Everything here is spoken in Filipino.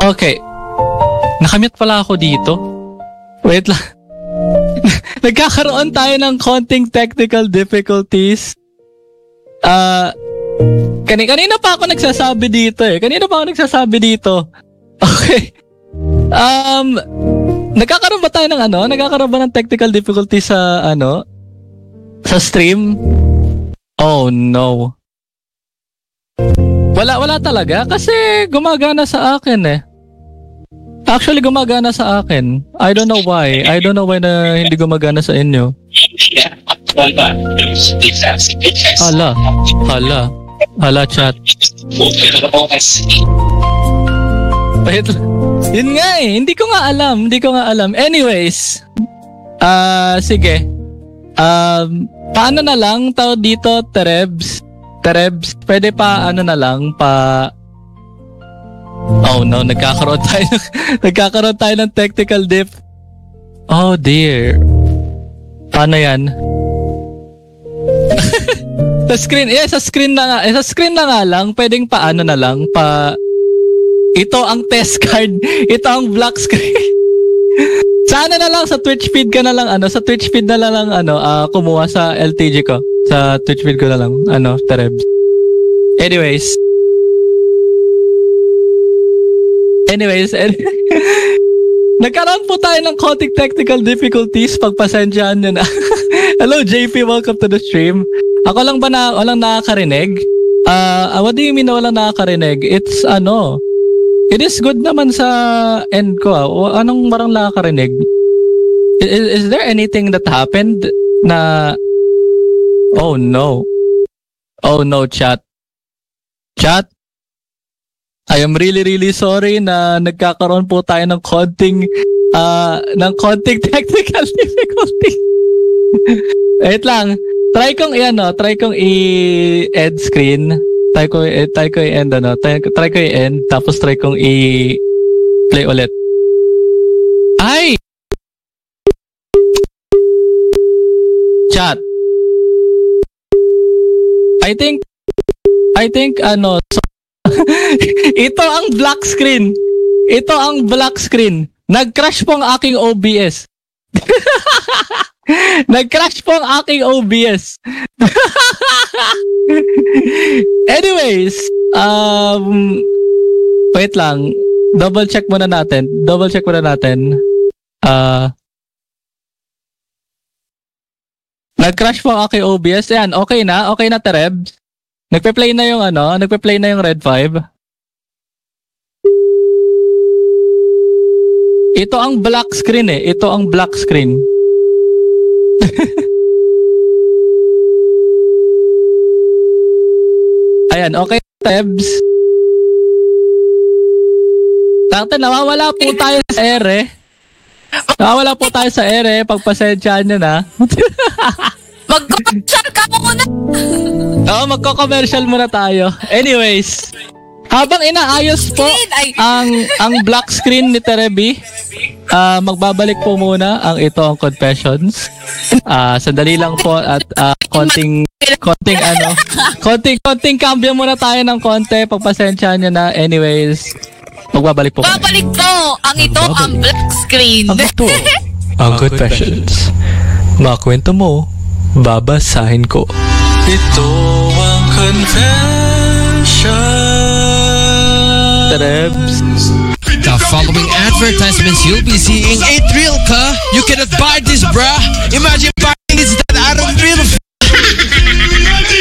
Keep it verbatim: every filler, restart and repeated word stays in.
Okay. Nakamute pala ako dito. Wait lang. Nagkakaroon tayo ng konting technical difficulties. Ah, uh, kani kanina pa ako nagsasabi dito eh. Kanina pa ako nagsasabi dito. Okay. Um, nagkakaroon ba tayo ng ano? Nagkakaroon ba ng technical difficulties sa ano? Sa stream? Oh no. Wala wala talaga kasi gumagana sa akin eh. Actually, gumagana sa akin. I don't know why. I don't know why na hindi gumagana sa inyo. Hala. Hala. Hala, chat. Wait. Yun nga eh. Hindi ko nga alam. Hindi ko nga alam. Anyways. Ah, uh, sige. Um, paano na lang tawag dito, Terebs? Terebs, pwede pa ano na lang, pa... Oh no, nagkakaroon tayo nagkakaroon tayo ng technical diff. Oh dear. Paano yan? Sa screen, eh sa screen na nga, eh, sa screen na nga lang, pwedeng pa ano na lang, pa ito ang test card, ito ang black screen. Sana na lang sa Twitch feed ka na lang ano, sa Twitch feed na lang ano, uh, kumuha sa L T G ko. Sa Twitch feed ko na lang, ano, Terebs. Anyways, Anyways, and nagkaroon po tayo ng konting technical difficulties. Pagpasensyahan nyo na. Hello, J P. Welcome to the stream. Ako lang ba na walang nakakarinig? Uh, what do you mean na walang nakakarinig? It's ano, it is good naman sa end ko. Ah. Anong marang nakakarinig? Is, is there anything that happened na... Oh no. Oh no, chat. Chat? I am really really sorry na nagkakaroon po tayo ng konting uh, ng konting technical difficulty. Wait lang. Try kong i ano, try kong i-end screen. Try ko eh, try ko i-end ano, try, try ko i-end tapos try kong i-play ulit. Ay. Chat. I think I think ano so ito ang black screen. Ito ang black screen. Nag-crash po ang aking O B S. Nag-crash po ang aking O B S. Anyways, um, wait lang. Double check muna natin. Double check muna natin. Uh, nag-crash po ang aking O B S. Ayan, okay na. Okay na, Terebs. Nagpe-play na yung ano, nagpe-play na yung Red five. Ito ang black screen eh. Ito ang black screen. Ayan, okay, Tebs. Takte, nawawala po tayo sa ere. Nawawala po tayo sa ere. Pagpasensyaan nyo na. Mag-commercial ka muna! Oo, magko-commercial muna tayo. Anyways, habang inaayos po ang ang black screen ni Terebi, uh, magbabalik po muna ang ito ang confessions. Uh, sandali lang po at uh, konting konting ano, konting konting cambio muna tayo ng konti. Pagpasensyahan niyo na. Anyways, magbabalik po. Babalik po ang ito magbabalik. Ang black screen. Ang ito ang confessions. Makwento mo, babasahin ko. Ito ang confession. Terebs. The following advertisements you'll be seeing ain't real, ka. You cannot buy this, bruh. Imagine buy